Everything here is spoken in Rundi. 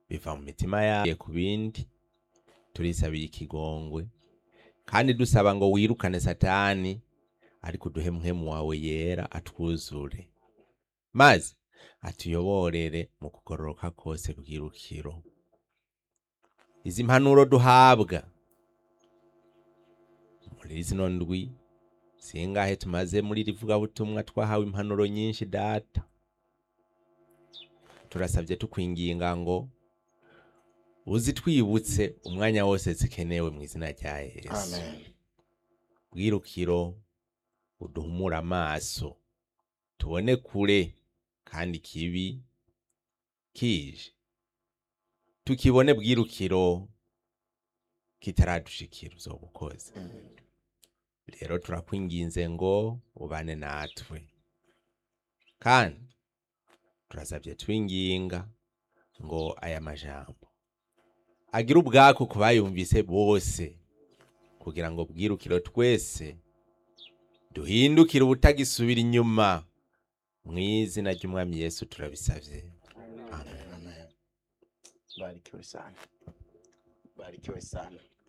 biva mu mitima yawe ku bindi. Turisabiye ikigongwe kandi dusaba ngo wirukane Satani, ariko uduhe mpwemu wawe yera atwuzure, maze atuyoborere mu kugororoka kose bwirukiro. Izi mpanuro duhabwa muri zino ndwi singahe tumaze muri rivuga butumwa, twahawe impanuro nyinshi data. Turasabye tukwinginga ngo uzitwibutse umwanya wose zikenewe mu izina rya Yesu. Amen. Bwirukiro uduhumura amaso tubone kure, kandi kibi kije tukibone bwirukiro kitaradushikira uzobukoze. Rero turakwinginze ngo ubane natwe, kandi turasabye twinginga ngo aya majambo agira ubwako kubayumvise bose, kugira ngo bwirukiro twese duhindukire ubutagisubira inyuma. Mu izina ry'Umwami Yesu turabisavye. Amen. Barikiwe sana. Barikiwe sana.